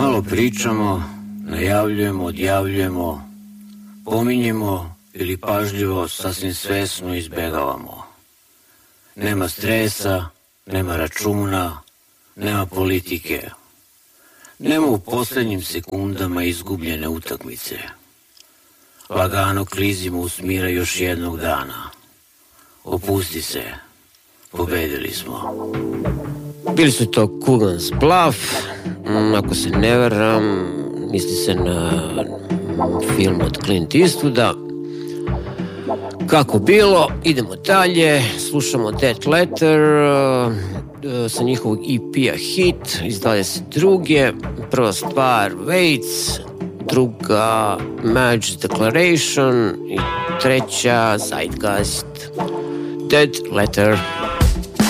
Malo pričamo, najavljujemo, odjavljujemo, pominjemo ili pažljivo, sasvim svesno izbegavamo. Nema stresa, nema računa, nema politike. Nema u poslednjim sekundama izgubljene utakmice. Lagano klizimo u smira još jednog dana. Opusti se, pobedili smo. Bili su to Coogan's Bluff, ako se ne varam, misli se na film od Clint Eastwooda. Kako bilo, idemo dalje, slušamo Dead Letter sa njihovog EP-a Hit iz 22. Prva stvar Waits, druga Madge Declaration i treća Zeitgeist. Dead Letter.